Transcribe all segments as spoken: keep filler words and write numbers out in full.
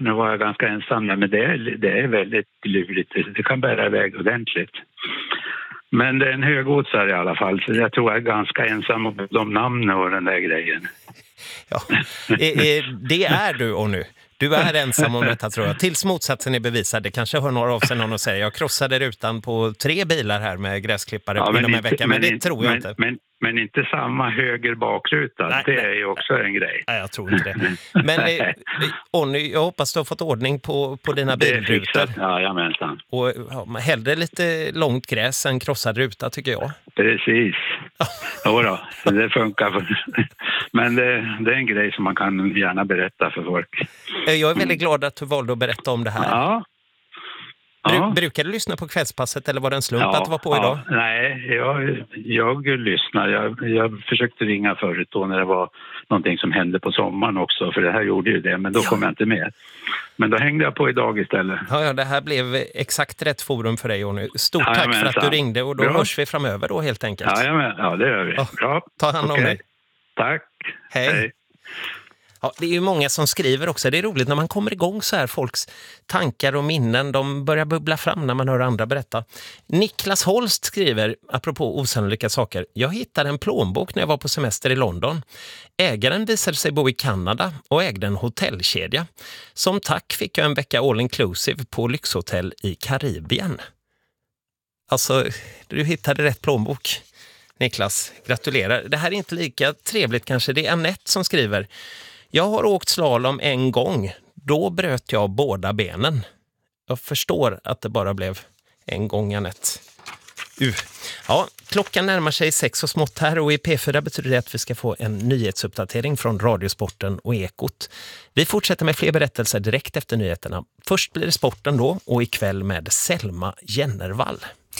nu var jag ganska ensam, men det är, det är väldigt lurigt. Det kan bära iväg ordentligt. Men det är en högoddsare i alla fall, så jag tror jag är ganska ensam om de namnen och den där grejen. Ja, det är du och nu. Du är ensam om detta, tror jag. Tills motsatsen är bevisad. Det kanske hör några av sig någon och säger jag krossade rutan på tre bilar här med gräsklippare ja, inom en vecka. Men, men det inte, tror jag men, inte. Men, men inte samma höger bakruta. Nej, det är ju också en grej. Nej, jag tror inte det. Men eh, Onny, jag hoppas du har fått ordning på, på dina bilrutor. Ja, jamensan. Och ja, hellre lite långt gräs än krossad ruta, tycker jag. Precis. Jodå, det funkar. Men det, det är en grej som man kan gärna berätta för folk. Jag är väldigt glad att du valde att berätta om det här. Ja. Bru- ja. Brukar du lyssna på Kvällspasset eller var det en slump ja, att du var på ja. idag? Nej, jag, jag lyssnar. Jag, jag försökte ringa förut då när det var någonting som hände på sommaren också. För det här gjorde ju det, men då ja. kom jag inte med. Men då hängde jag på idag istället. Ja, ja, det här blev exakt rätt forum för dig, och nu. Stort ja, tack för att du ringde, och då Bra. hörs vi framöver då helt enkelt. Ja, men, ja det gör vi. Ja. Bra. Ta hand om okay. dig. Tack. Hej. Hej. Ja, det är ju många som skriver också. Det är roligt när man kommer igång så här. Folks tankar och minnen, de börjar bubbla fram när man hör andra berätta. Niklas Holst skriver, apropå osannolika saker. Jag hittade en plånbok när jag var på semester i London. Ägaren visade sig bo i Kanada och ägde en hotellkedja. Som tack fick jag en vecka all inclusive på lyxhotell i Karibien. Alltså, du hittade rätt plånbok. Niklas, gratulerar. Det här är inte lika trevligt kanske. Det är Annette som skriver. Jag har åkt slalom en gång. Då bröt jag båda benen. Jag förstår att det bara blev en gång, Annette. Uh. Ja, klockan närmar sig sex och smått här, och i P fyra betyder det att vi ska få en nyhetsuppdatering från Radiosporten och Ekot. Vi fortsätter med fler berättelser direkt efter nyheterna. Först blir det sporten då, och ikväll med Selma Jennervall.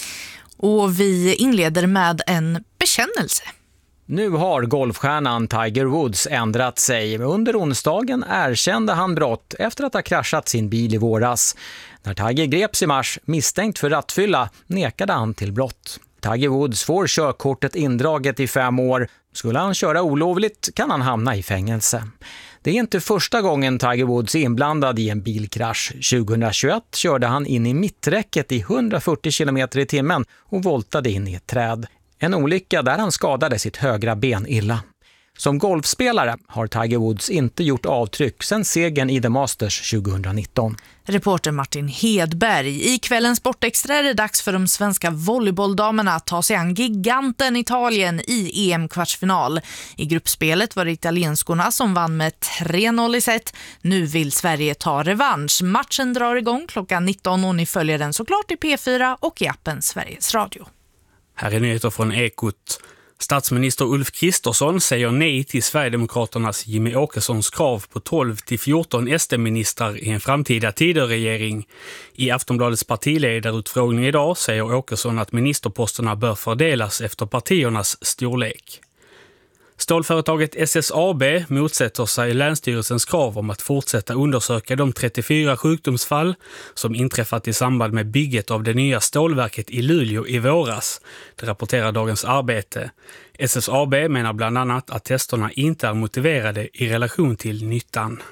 Och vi inleder med en bekännelse. Nu har golfstjärnan Tiger Woods ändrat sig. Under onsdagen erkände han brott efter att ha kraschat sin bil i våras. När Tiger greps i mars misstänkt för rattfylla nekade han till brott. Tiger Woods får körkortet indraget i fem år. Skulle han köra olovligt kan han hamna i fängelse. Det är inte första gången Tiger Woods är inblandad i en bilkrasch. tjugohundratjugoett körde han in i mitträcket i hundrafyrtio kilometer i timmen och voltade in i ett träd. En olycka där han skadade sitt högra ben illa. Som golfspelare har Tiger Woods inte gjort avtryck sedan segern i The Masters tjugohundranitton. Reporter Martin Hedberg. I kvällens Sportextra är det dags för de svenska volleybolldamerna att ta sig an giganten Italien i E M-kvartsfinal. I gruppspelet var det italienskorna som vann med tre noll i set. Nu vill Sverige ta revansch. Matchen drar igång klockan nitton och ni följer den såklart i P fyra och i appen Sveriges Radio. Här är nyheter från Ekot. Statsminister Ulf Kristersson säger nej till Sverigedemokraternas Jimmy Åkessons krav på tolv till fjorton S D-ministrar i en framtida Tidöregering. I Aftonbladets partiledarutfrågning idag säger Åkesson att ministerposterna bör fördelas efter partiernas storlek. Stålföretaget S S A B motsätter sig Länsstyrelsens krav om att fortsätta undersöka de trettiofyra sjukdomsfall som inträffat i samband med bygget av det nya stålverket i Luleå i våras. Det rapporterar Dagens Arbete. S S A B menar bland annat att testerna inte är motiverade i relation till nyttan.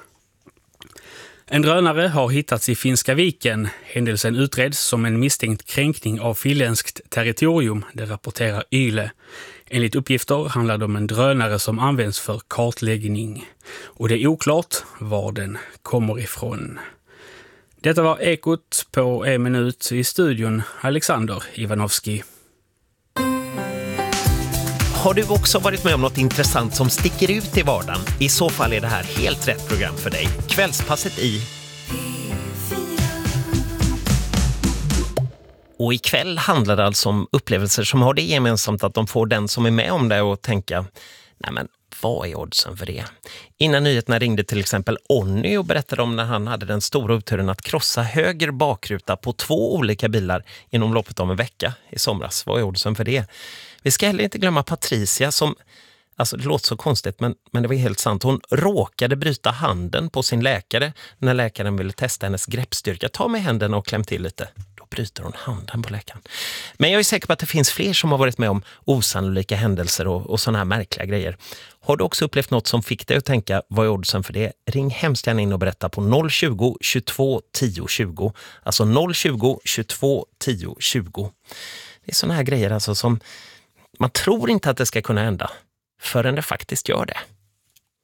En drönare har hittats i Finska viken. Händelsen utreds som en misstänkt kränkning av finländskt territorium, det rapporterar Yle. Enligt uppgifter handlar det om en drönare som används för kartläggning. Och det är oklart var den kommer ifrån. Detta var Ekot på en minut. I studion Alexander Ivanovski. Har du också varit med om något intressant som sticker ut i vardagen? I så fall är det här helt rätt program för dig. Kvällspasset i... Och ikväll handlar det alltså om upplevelser som har det gemensamt att de får den som är med om det och tänka, nej men vad är oddsen för det? Innan nyheterna ringde till exempel Onny och berättade om när han hade den stora uppturen att krossa höger bakruta på två olika bilar inom loppet av en vecka i somras. Vad är oddsen för det? Vi ska heller inte glömma Patricia som, alltså det låter så konstigt men, men det var helt sant. Hon råkade bryta handen på sin läkare när läkaren ville testa hennes greppstyrka. Ta med händerna och kläm till lite. Då bryter hon handen på läkaren. Men jag är säker på att det finns fler som har varit med om osannolika händelser och, och sådana här märkliga grejer. Har du också upplevt något som fick dig att tänka, vad är oddsen för det? Ring hemskt gärna in och berätta på noll tjugo, tjugotvå, tio, tjugo. Alltså noll tjugo, tjugotvå, tio, tjugo. Det är sådana här grejer alltså som man tror inte att det ska kunna hända förrän det faktiskt gör det.